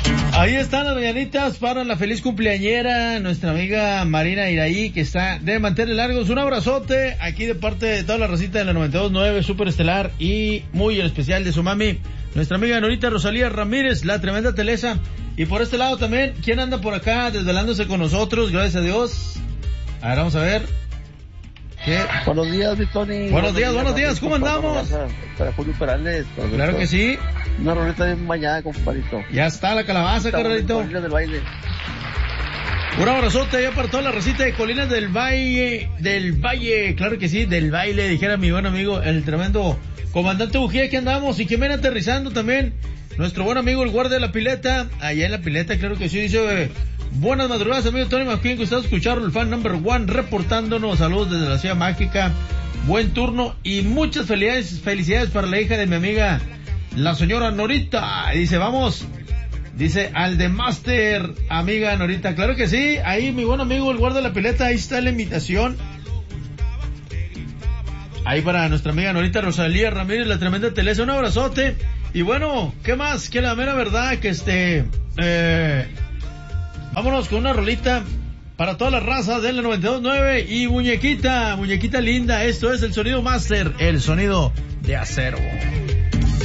Ahí están las mañanitas para la feliz cumpleañera, nuestra amiga Marina Iraí, que está de mantener largos. Un abrazote aquí de parte de toda la racita de la 92.9 Super Estelar y muy en especial de su mami, nuestra amiga Norita Rosalía Ramírez, la tremenda Telesa. Y por este lado también, ¿quién anda por acá desvelándose con nosotros? Gracias a Dios. A ver, vamos a ver. ¿Qué? Buenos días, mi Tony. Buenos días, ¿cómo andamos? Para Julio Perales. Claro que sí. Una roleta bien bañada, compadrito. Ya está la calabaza, carnalito. Colinas del Baile. Un abrazote allá para toda la recita de Colinas del Valle, claro que sí, del baile, dijera mi buen amigo, el tremendo comandante Bujía, aquí andamos, y que viene aterrizando también, nuestro buen amigo el guardia de la pileta, allá en la pileta, claro que sí, dice, buenas madrugadas, amigo Tony Masquín, gustado escucharlo, el fan number one, reportándonos, saludos desde la ciudad mágica, buen turno, y muchas felicidades para la hija de mi amiga, la señora Norita, y dice, vamos, dice, al de Master, amiga Norita, claro que sí, ahí mi buen amigo, el guarda de la pileta, ahí está la invitación, ahí para nuestra amiga Norita Rosalía Ramírez, la tremenda Telesa, un abrazote, y bueno, ¿qué más? Que la mera verdad, que vámonos con una rolita para toda la raza de la 92.9, y muñequita linda, esto es el sonido Master, el sonido de acero.